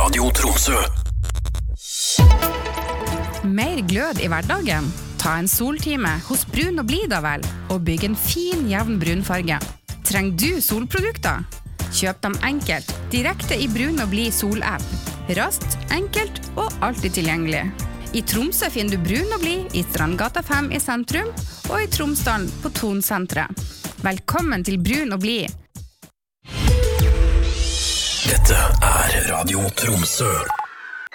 Radio Tromsø. Mer glød i hverdagen? Ta en soltime hos Brun og Blid da vel, og bygg en fin, jevn brunfarge. Trenger du solprodukter? Kjøp dem enkelt, direkte i Brun og Blid sol-app. Raskt, enkelt og alltid tilgjengelig. I Tromsø finner du Brun og Blid i Strandgata 5 i sentrum, og i Tromsdalen på Tonsentret. Velkommen til Brun og Blid. Dette Radio Tromsø.